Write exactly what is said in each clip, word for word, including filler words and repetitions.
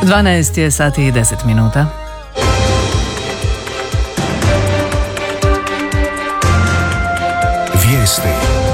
dvanaest je sati i deset minuta. Vijesti.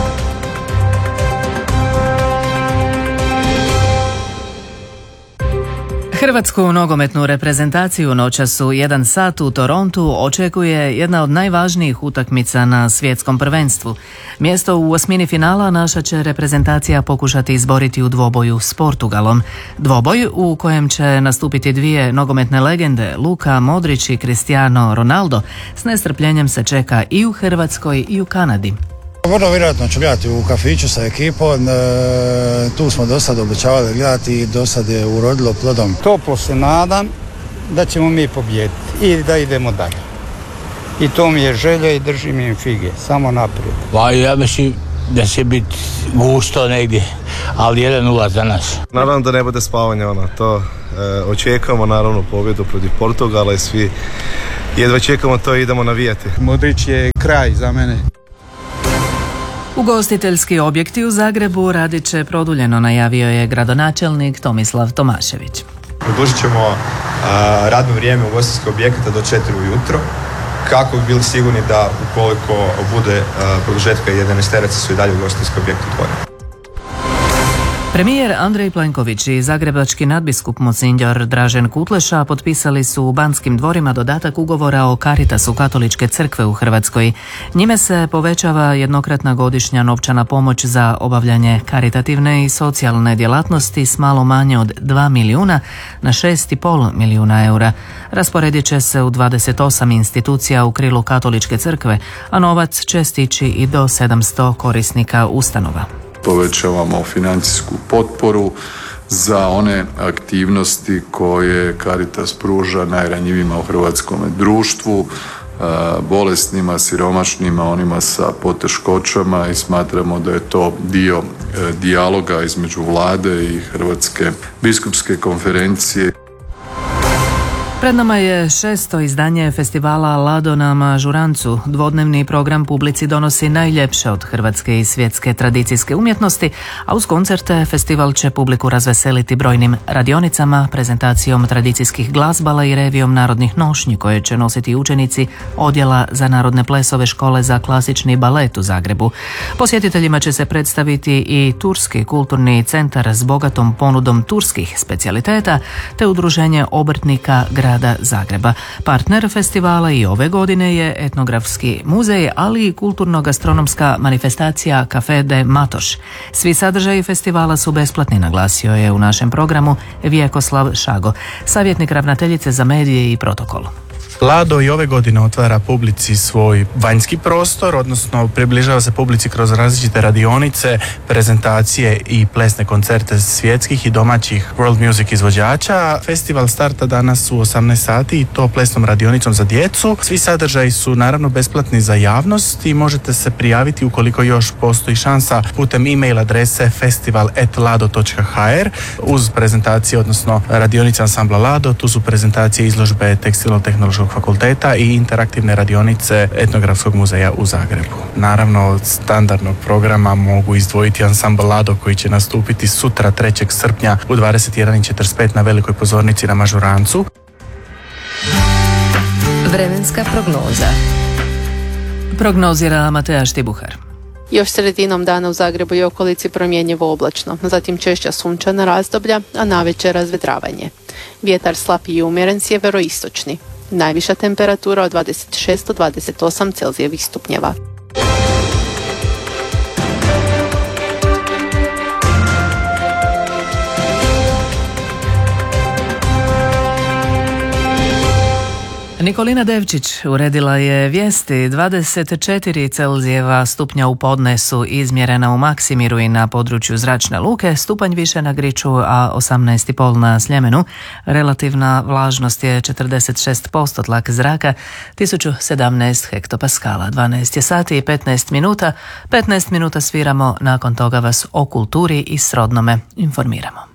Hrvatsku nogometnu reprezentaciju noćas u jedan sat u Torontu očekuje jedna od najvažnijih utakmica na svjetskom prvenstvu. Mjesto u osmini finala naša će reprezentacija pokušati izboriti u dvoboju s Portugalom. Dvoboj u kojem će nastupiti dvije nogometne legende, Luka Modrić i Cristiano Ronaldo, s nestrpljenjem se čeka i u Hrvatskoj i u Kanadi. Vrlo vjerojatno ću gledati u kafiću sa ekipom, e, tu smo do sad obećavali gledati i do sad je urodilo plodom. Toplo se nadam da ćemo mi pobijediti i da idemo dalje. I to mi je želja i držim im fige, samo naprijed. Pa ja mislim da će biti gusto negdje, ali jedan nula za nas. Naravno da ne bude spavanja, ono, to e, očekujemo naravno pobjedu protiv Portugala i svi jedva čekamo to i idemo navijati. Modrić je kraj za mene. Ugostiteljski objekti u Zagrebu radit će produljeno, najavio je gradonačelnik Tomislav Tomašević. Produžit ćemo a, radno vrijeme ugostiteljskog objekata do četiri ujutro, kako bi bili sigurni da ukoliko bude a, produžetka jedanaesteraca su i dalje ugostiteljski objekti otvoreni. Premijer Andrej Plenković i zagrebački nadbiskup monsinjor Dražen Kutleša potpisali su u Banskim dvorima dodatak ugovora o Caritasu Katoličke crkve u Hrvatskoj. Njime se povećava jednokratna godišnja novčana pomoć za obavljanje karitativne i socijalne djelatnosti s malo manje od dva milijuna na šest i pol milijuna eura. Rasporedit će se u dvadeset osam institucija u krilu Katoličke crkve, a novac će stići i do sedamsto korisnika ustanova. Povećavamo financijsku potporu za one aktivnosti koje Caritas pruža najranjivima u hrvatskom društvu, bolesnima, siromašnima, onima sa poteškoćama, i smatramo da je to dio dijaloga između vlade i Hrvatske biskupske konferencije. Pred nama je šesto izdanje festivala Lado na Mažurancu. Dvodnevni program publici donosi najljepše od hrvatske i svjetske tradicijske umjetnosti, a uz koncerte festival će publiku razveseliti brojnim radionicama, prezentacijom tradicijskih glazbala i revijom narodnih nošnji koje će nositi učenici Odjela za narodne plesove Škole za klasični balet u Zagrebu. Posjetiteljima će se predstaviti i Turski kulturni centar s bogatom ponudom turskih specijaliteta, te udruženje obrtnika grada Zagreba. Partner festivala i ove godine je Etnografski muzej, ali i kulturno-gastronomska manifestacija Café de Matoš. Svi sadržaji festivala su besplatni, naglasio je u našem programu Vjekoslav Šago, savjetnik ravnateljice za medije i protokol. Lado i ove godine otvara publici svoj vanjski prostor, odnosno približava se publici kroz različite radionice, prezentacije i plesne koncerte svjetskih i domaćih world music izvođača. Festival starta danas u osamnaest sati i to plesnom radionicom za djecu. Svi sadržaji su naravno besplatni za javnost i možete se prijaviti ukoliko još postoji šansa putem e-mail adrese festival at lado dot h r. Uz prezentacije, odnosno radionice ansambla Lado, tu su prezentacije izložbe tekstilno-tehnološkog fakulteta i interaktivne radionice Etnografskog muzeja u Zagrebu. Naravno, od standardnog programa mogu izdvojiti ansambl Lado koji će nastupiti sutra trećeg srpnja u dvadeset jedan i četrdeset pet na velikoj pozornici na Mažurancu. Vremenska prognoza. Prognozira Mateja Štibuhar. Još sredinom dana u Zagrebu i okolici promjenjivo oblačno, zatim češća sunčana razdoblja, a navečer razvedravanje. Vjetar slab i umjeren sjeveroistočni. Najviša temperatura od dvadeset šest do dvadeset osam Celzijevih stupnjeva. Nikolina Devčić uredila je vijesti. Dvadeset četiri Celzijeva stupnja u podne su izmjerena u Maksimiru i na području Zračne luke, stupanj više na Griču, a osamnaest i pol na Sljemenu. Relativna vlažnost je četrdeset šest posto, tlak zraka tisuću sedamnaest hektopaskala. dvanaest je sati i petnaest minuta. petnaest minuta sviramo, nakon toga vas o kulturi i srodnome informiramo.